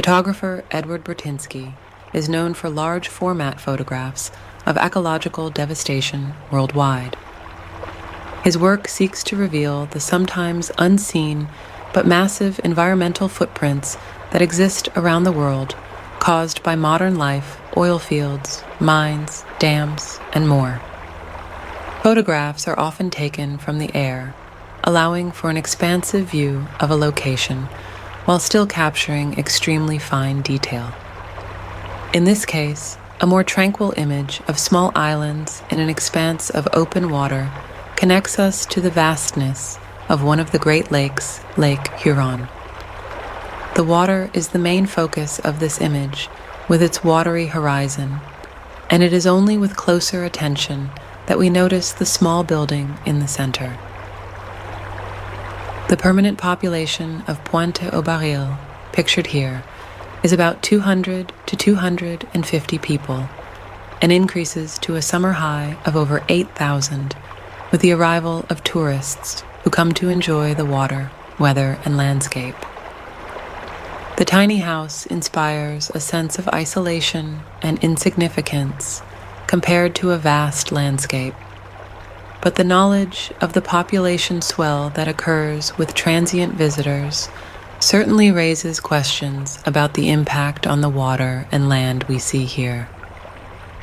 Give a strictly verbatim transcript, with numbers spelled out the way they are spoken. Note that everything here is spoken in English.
Photographer Edward Burtynsky is known for large format photographs of ecological devastation worldwide. His work seeks to reveal the sometimes unseen but massive environmental footprints that exist around the world, caused by modern life, oil fields, mines, dams, and more. Photographs are often taken from the air, allowing for an expansive view of a location while still capturing extremely fine detail. In this case, a more tranquil image of small islands in an expanse of open water connects us to the vastness of one of the Great Lakes, Lake Huron. The water is the main focus of this image, with its watery horizon, and it is only with closer attention that we notice the small building in the center. The permanent population of Pointe-aux-Barils, pictured here, is about two hundred to two hundred fifty people, and increases to a summer high of over eight thousand with the arrival of tourists who come to enjoy the water, weather, and landscape. The tiny house inspires a sense of isolation and insignificance compared to a vast landscape, but the knowledge of the population swell that occurs with transient visitors certainly raises questions about the impact on the water and land we see here.